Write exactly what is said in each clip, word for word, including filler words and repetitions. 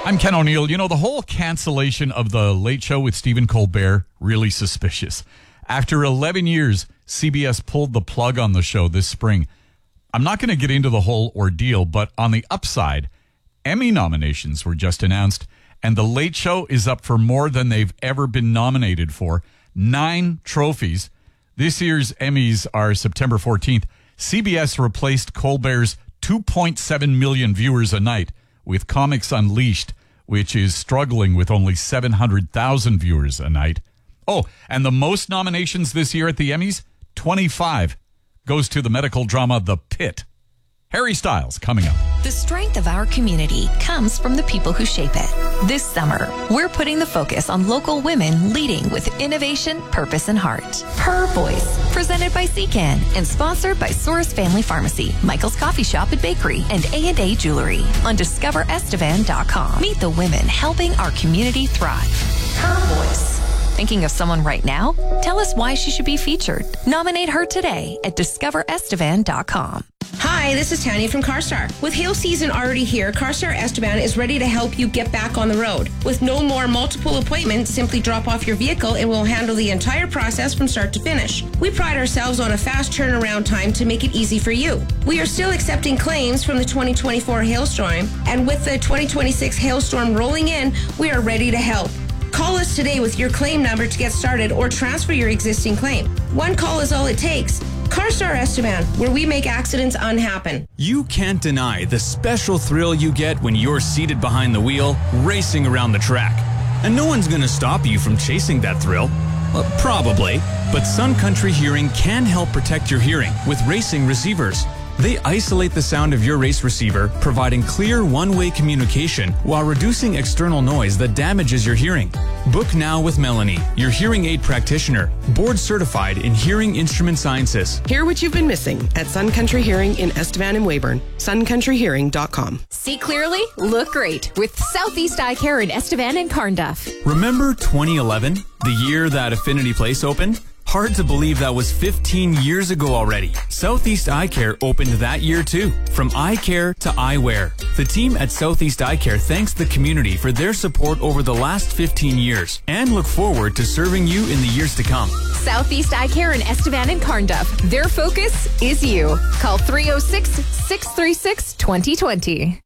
I'm Ken O'Neill. You know, the whole cancellation of the Late Show with Stephen Colbert, really suspicious. After eleven years, C B S pulled the plug on the show this spring. I'm not going to get into the whole ordeal, but on the upside, Emmy nominations were just announced, and the Late Show is up for more than they've ever been nominated for. Nine trophies. This year's Emmys are September fourteenth. C B S replaced Colbert's two point seven million viewers a night with Comics Unleashed, which is struggling with only seven hundred thousand viewers a night. Oh, and the most nominations this year at the Emmys, twenty-five, goes to the medical drama The Pit. Harry Styles coming up. The strength of our community comes from the people who shape it. This summer, we're putting the focus on local women leading with innovation, purpose, and heart. Her Voice, presented by C C A N and sponsored by Soros Family Pharmacy, Michael's Coffee Shop and Bakery, and A and A Jewelry on discover estevan dot com. Meet the women helping our community thrive. Her Voice. Thinking of someone right now? Tell us why she should be featured. Nominate her today at discover estevan dot com. Hi, this is Tanya from CarStar. With hail season already here, CarStar Estevan is ready to help you get back on the road. With no more multiple appointments, simply drop off your vehicle and we'll handle the entire process from start to finish. We pride ourselves on a fast turnaround time to make it easy for you. We are still accepting claims from the twenty twenty-four hailstorm, and with the twenty twenty-six hailstorm rolling in, we are ready to help. Call us today with your claim number to get started or transfer your existing claim. One call is all it takes. CarStar Estevan, where we make accidents unhappen. You can't deny the special thrill you get when you're seated behind the wheel, racing around the track. And no one's going to stop you from chasing that thrill. Well, probably. But Sun Country Hearing can help protect your hearing with racing receivers. They isolate the sound of your race receiver, providing clear one-way communication while reducing external noise that damages your hearing. Book now with Melanie, your hearing aid practitioner, board certified in hearing instrument sciences. Hear what you've been missing at Sun Country Hearing in Estevan and Weyburn. sun country hearing dot com. See clearly, look great with Southeast Eye Care in Estevan and Carnduff. Remember twenty eleven, the year that Affinity Place opened? Hard to believe that was fifteen years ago already. Southeast Eye Care opened that year too. From eye care to eyewear. The team at Southeast Eye Care thanks the community for their support over the last fifteen years and look forward to serving you in the years to come. Southeast Eye Care in Estevan and Carnduff. Their focus is you. Call three oh six, six three six, two oh two oh.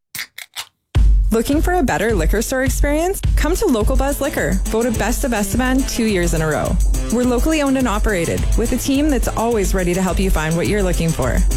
Looking for a better liquor store experience? Come to Local Buzz Liquor, voted Best of Estevan two years in a row. We're locally owned and operated with a team that's always ready to help you find what you're looking for.